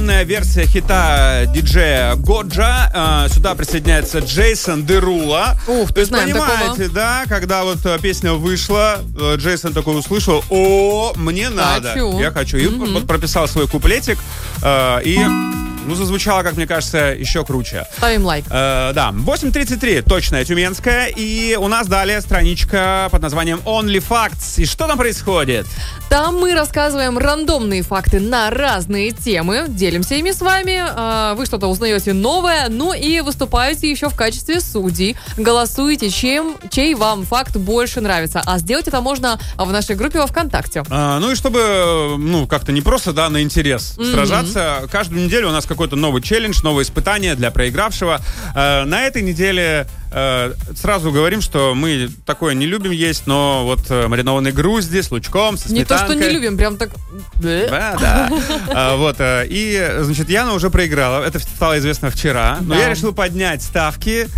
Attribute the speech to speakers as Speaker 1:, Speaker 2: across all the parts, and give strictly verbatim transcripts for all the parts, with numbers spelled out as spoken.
Speaker 1: обновленная версия хита диджея Годжа. Сюда присоединяется Джейсон Дерула.
Speaker 2: Ух,
Speaker 1: То есть,
Speaker 2: знаем
Speaker 1: понимаете,
Speaker 2: такого.
Speaker 1: да, когда вот песня вышла, Джейсон такой услышал: о, мне надо.
Speaker 2: Хочу.
Speaker 1: Я хочу. И
Speaker 2: Mm-hmm.
Speaker 1: вот прописал свой куплетик. И... Ну, зазвучало, как мне кажется, еще круче.
Speaker 2: Ставим лайк.
Speaker 1: Э, да, восемь тридцать три, точная тюменская. И у нас далее страничка под названием Only Facts. И что там происходит?
Speaker 2: Там мы рассказываем рандомные факты на разные темы, делимся ими с вами, э, вы что-то узнаете новое, ну и выступаете еще в качестве судей. Голосуете, чем, чей вам факт больше нравится. А сделать это можно в нашей группе во ВКонтакте.
Speaker 1: А, ну и чтобы, ну, как-то не просто, да, на интерес
Speaker 2: Mm-hmm.
Speaker 1: сражаться, каждую неделю у нас какой-то новый челлендж, новое испытание для проигравшего. Э, на этой неделе э, сразу говорим, что мы такое не любим есть, но вот э, маринованные грузди с лучком, со
Speaker 2: Не
Speaker 1: сметанкой.
Speaker 2: то, что не любим, прям так...
Speaker 1: Да, да. А, вот, э, и, значит, Яна уже проиграла. Это стало известно вчера. Но
Speaker 2: Да.
Speaker 1: я решил поднять ставки.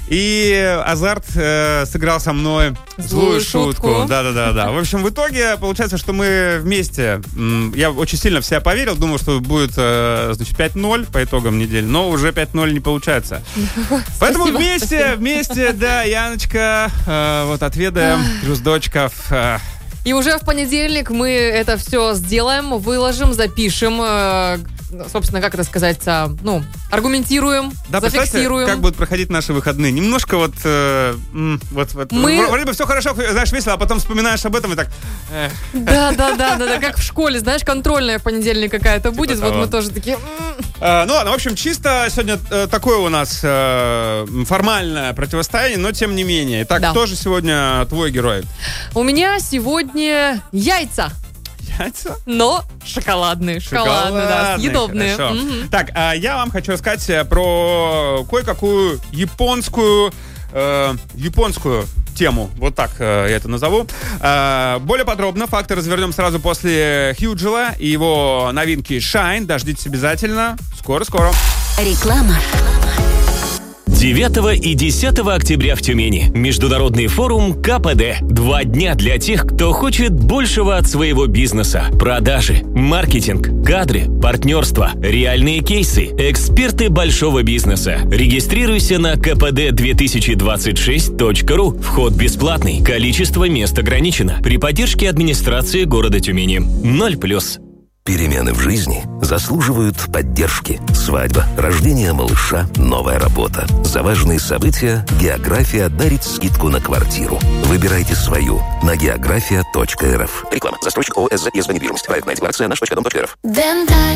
Speaker 1: И азарт э, сыграл со мной злую,
Speaker 2: Злую шутку.
Speaker 1: шутку. Да-да-да. В общем, в итоге получается, что мы вместе. М, Я очень сильно в себя поверил. Думал, что будет, э, значит, пять ноль по итогам недели. Но уже пять ноль не получается. Поэтому
Speaker 2: Спасибо,
Speaker 1: вместе,
Speaker 2: спасибо.
Speaker 1: вместе, да, Яночка, э, вот отведаем груздочков. э.
Speaker 2: И уже в понедельник мы это все сделаем, выложим, запишем, э, собственно, как это сказать, а, ну, аргументируем,
Speaker 1: Да, представьте,
Speaker 2: зафиксируем.
Speaker 1: как будут проходить наши выходные. Немножко вот, э, м, вот, вот
Speaker 2: Мы-
Speaker 1: вроде бы все хорошо, знаешь, весело, а потом вспоминаешь об этом и так... эх.
Speaker 2: Да, да, да, да, да, как в школе, знаешь, контрольная в понедельник какая-то будет, вот
Speaker 1: того.
Speaker 2: мы тоже такие... м.
Speaker 1: Э, ну ладно, в общем, чисто сегодня э, такое у нас э, формальное противостояние, но тем не менее. Итак,
Speaker 2: Да.
Speaker 1: кто же сегодня твой герой?
Speaker 2: У меня сегодня яйца,
Speaker 1: Яйца?
Speaker 2: но шоколадные, шоколадные, да, съедобные.
Speaker 1: Хорошо.
Speaker 2: Мгм.
Speaker 1: Так, а я вам хочу рассказать э, про кое-какую японскую, э, японскую тему. Вот так э, я это назову. Э, более подробно факты развернем сразу после Хьюджела и его новинки Shine. Дождитесь обязательно. Скоро-скоро.
Speaker 3: Реклама.
Speaker 4: девятого и десятого октября в Тюмени. Международный форум ка пэ дэ. Два дня для тех, кто хочет большего от своего бизнеса. Продажи, маркетинг, кадры, партнерство, реальные кейсы, эксперты большого бизнеса. Регистрируйся на ка пэ дэ две тысячи двадцать шесть точка ру. Вход бесплатный. Количество мест ограничено. При поддержке администрации города Тюмени. Ноль плюс.
Speaker 5: Перемены в жизни заслуживают поддержки. Свадьба, рождение малыша, новая работа. За важные события «География» дарит скидку на квартиру. Выбирайте свою на география точка эр эф. Реклама. Застройщик ООО «СЗ» недвижимость. Проектная декларация наш точка дом точка эр эф.
Speaker 3: Денталь.